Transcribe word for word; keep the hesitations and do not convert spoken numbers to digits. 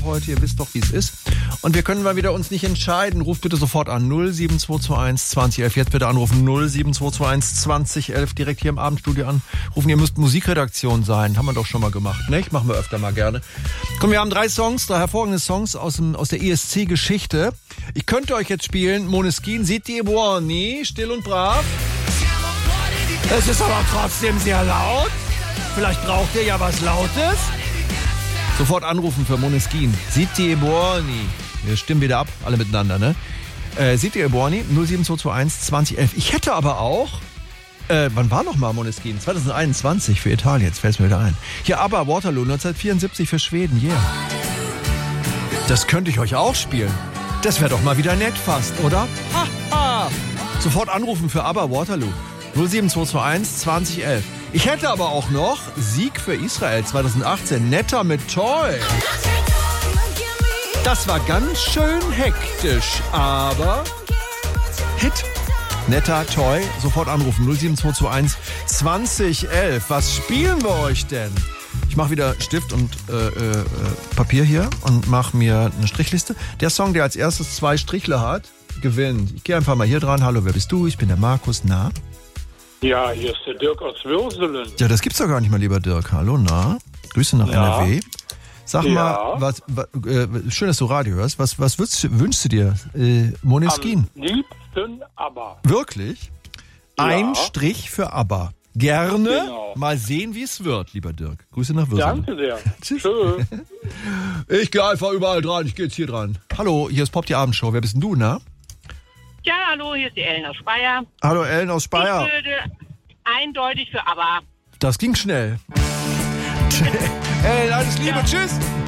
Heute, ihr wisst doch, wie es ist. Und wir können mal wieder uns nicht entscheiden. Ruft bitte sofort an null sieben zwei zwei eins zwanzig elf. Jetzt bitte anrufen null sieben zwei zwei eins zwanzig elf. Direkt hier im Abendstudio anrufen. Ihr müsst Musikredaktion sein. Haben wir doch schon mal gemacht, nicht? Machen wir öfter mal gerne. Komm, wir haben drei Songs, drei hervorragende Songs aus, dem, aus der E S C-Geschichte. Ich könnte euch jetzt spielen. Måneskin, Zitti Buoni, still und brav. Es ist aber trotzdem sehr laut. Vielleicht braucht ihr ja was Lautes. Sofort anrufen für Måneskin. Zitti Buoni. Wir stimmen wieder ab, alle miteinander, ne? Äh, Zitti Buoni, null sieben zwei zwei eins zwanzig elf. Ich hätte aber auch, äh, wann war noch mal Måneskin? zwanzig einundzwanzig für Italien, jetzt fällt es mir wieder ein. Hier aber Waterloo, neunzehnhundertvierundsiebzig für Schweden, yeah. Das könnte ich euch auch spielen. Das wäre doch mal wieder nett fast, oder? Ha, ha. Sofort anrufen für aber Waterloo. null sieben zwei zwei eins zwanzig elf. Ich hätte aber auch noch Sieg für Israel zwanzig achtzehn. Netter mit Toy. Das war ganz schön hektisch, aber Hit. Netter Toy. Sofort anrufen. null sieben zwei zwei eins zwanzig elf. Was spielen wir euch denn? Ich mache wieder Stift und äh, äh, Papier hier und mache mir eine Strichliste. Der Song, der als erstes zwei Strichle hat, gewinnt. Ich gehe einfach mal hier dran. Hallo, wer bist du? Ich bin der Markus. Na? Ja, hier ist der Dirk aus Würselen. Ja, das gibt's doch gar nicht mal, lieber Dirk. Hallo, na? Grüße nach ja. N R W. Sag ja. mal, was, was äh, schön, dass du Radio hörst. Was, was würdest, wünschst du dir? Äh, Måneskin? Am liebsten ABBA. Wirklich? Ja. Ein Strich für ABBA. Gerne. Genau. Mal sehen, wie es wird, lieber Dirk. Grüße nach Würselen. Danke sehr. Tschüss. Tschüss. Ich gehe einfach überall dran. Ich gehe jetzt hier dran. Hallo, hier ist Pop die Abendshow. Wer bist denn du, na? Ja, hallo, hier ist die Ellen aus Speyer. Hallo, Ellen aus Speyer. Ich würde eindeutig für ABBA. Das ging schnell. Ellen, alles Liebe. Ja. Tschüss.